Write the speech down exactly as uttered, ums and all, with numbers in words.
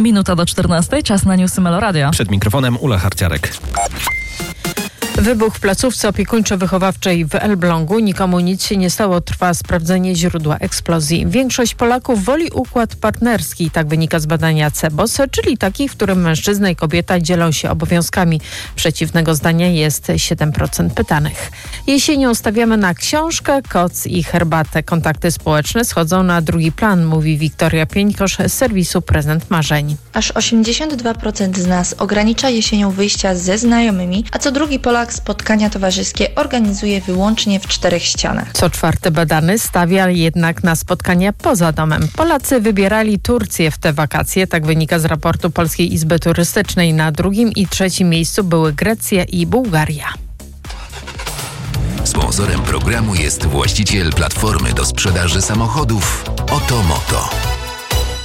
Minuta do czternastej, czas na newsy Meloradia. Przed mikrofonem Ula Harciarek. Wybuch w placówce opiekuńczo-wychowawczej w Elblągu. Nikomu nic się nie stało. Trwa sprawdzenie źródła eksplozji. Większość Polaków woli układ partnerski. Tak wynika z badania C E B O S, czyli taki, w którym mężczyzna i kobieta dzielą się obowiązkami. Przeciwnego zdania jest siedem procent pytanych. Jesienią stawiamy na książkę, koc i herbatę. Kontakty społeczne schodzą na drugi plan, mówi Wiktoria Pieńkosz z serwisu Prezent Marzeń. Aż osiemdziesiąt dwa procent z nas ogranicza jesienią wyjścia ze znajomymi, a co drugi Polak spotkania towarzyskie organizuje wyłącznie w czterech ścianach. Co czwarty badany stawia jednak na spotkania poza domem. Polacy wybierali Turcję w te wakacje, tak wynika z raportu Polskiej Izby Turystycznej. Na drugim i trzecim miejscu były Grecja i Bułgaria. Sponsorem programu jest właściciel platformy do sprzedaży samochodów Oto Moto.